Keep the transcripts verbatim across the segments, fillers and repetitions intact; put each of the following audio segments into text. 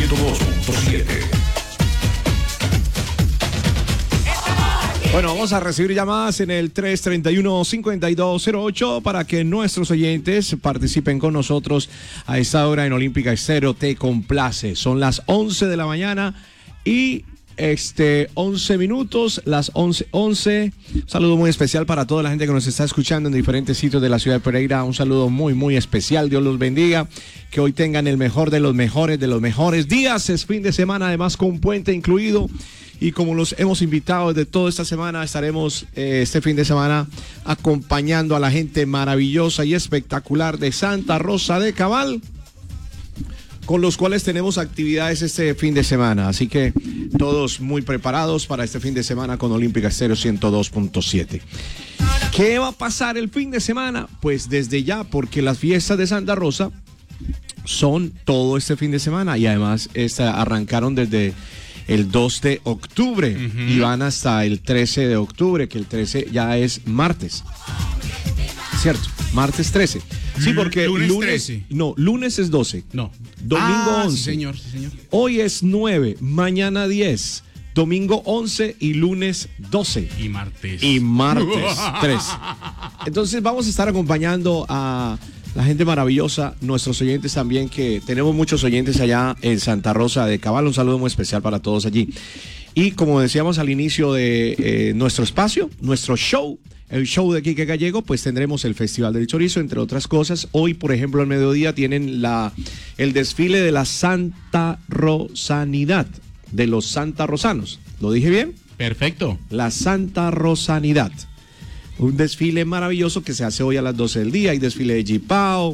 ciento dos punto siete. Bueno, vamos a recibir llamadas en el tres treinta y uno, cincuenta y dos cero ocho para que nuestros oyentes participen con nosotros a esta hora en Olímpica Estéreo. Te complace. Son las once de la mañana y este once minutos, las once once. Un saludo muy especial para toda la gente que nos está escuchando en diferentes sitios de la ciudad de Pereira. Un saludo muy, muy especial. Dios los bendiga. Que hoy tengan el mejor de los mejores, de los mejores días. Es fin de semana, además con puente incluido. Y como los hemos invitado desde toda esta semana, estaremos eh, este fin de semana acompañando a la gente maravillosa y espectacular de Santa Rosa de Cabal, con los cuales tenemos actividades este fin de semana. Así que todos muy preparados para este fin de semana con Olímpica Estéreo ciento dos punto siete. ¿Qué va a pasar el fin de semana? Pues desde ya, porque las fiestas de Santa Rosa son todo este fin de semana y además esta, arrancaron desde el dos de octubre uh-huh. y van hasta el trece de octubre, que el trece ya es martes. ¿Cierto? Martes trece. Sí, porque lunes, lunes trece. No, lunes es doce. No. Domingo ah, once. Sí, señor, sí, señor. Hoy es nueve, mañana diez, domingo once y lunes doce. Y martes. Y martes trece. Entonces vamos a estar acompañando a la gente maravillosa, nuestros oyentes también, que tenemos muchos oyentes allá en Santa Rosa de Cabal. Un saludo muy especial para todos allí. Y como decíamos al inicio de eh, nuestro espacio, nuestro show, el show de Quique Gallego, pues tendremos el Festival del Chorizo, entre otras cosas. Hoy, por ejemplo, al mediodía tienen la, el desfile de la Santa Rosanidad, de los Santa Rosanos. ¿Lo dije bien? Perfecto. La Santa Rosanidad. Un desfile maravilloso que se hace hoy a las doce del día. Hay desfile de Jipao.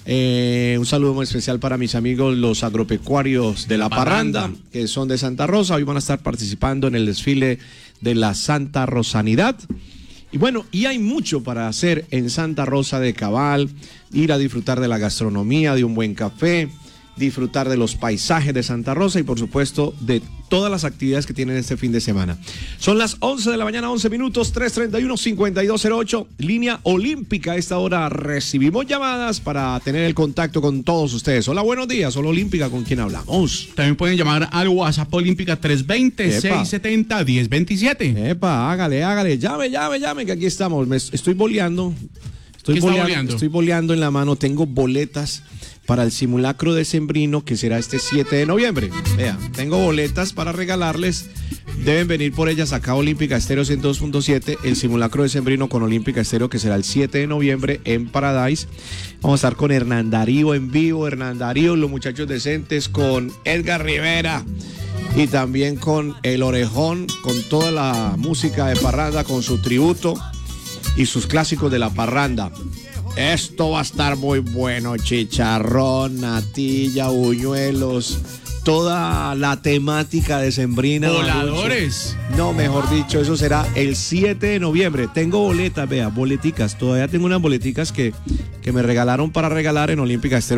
Eh, un saludo muy especial para mis amigos los agropecuarios de La Parranda, Parranda, que son de Santa Rosa. Hoy van a estar participando en el desfile de la Santa Rosanidad. Y bueno, y hay mucho para hacer en Santa Rosa de Cabal. Ir a disfrutar de la gastronomía, de un buen café, disfrutar de los paisajes de Santa Rosa y por supuesto de todas las actividades que tienen este fin de semana. Son las once de la mañana, once minutos, tres treinta y uno, cincuenta y dos cero ocho, línea olímpica. A esta hora recibimos llamadas para tener el contacto con todos ustedes. Hola, buenos días, hola Olímpica, ¿con quién hablamos? También pueden llamar al WhatsApp Olímpica tres veinte, seiscientos setenta, diez veintisiete. Epa, hágale, hágale, llame, llame, llame, que aquí estamos. Me estoy boleando. Estoy ¿Qué boleando, está boleando? Estoy boleando en la mano, tengo boletas para el simulacro decembrino que será este siete de noviembre. Vea, tengo boletas para regalarles. Deben venir por ellas acá a Olímpica Estéreo ciento dos punto siete, el simulacro decembrino con Olímpica Estéreo que será el siete de noviembre en Paradise. Vamos a estar con Hernán Darío en vivo, Hernán Darío, los muchachos decentes, con Edgar Rivera y también con El Orejón, con toda la música de parranda, con su tributo y sus clásicos de la parranda. Esto va a estar muy bueno, chicharrón, natilla, buñuelos, toda la temática decembrina. Voladores. No, mejor dicho, eso será el siete de noviembre. Tengo boletas, vea, boleticas. Todavía tengo unas boleticas que, que me regalaron para regalar en Olímpica Estéreo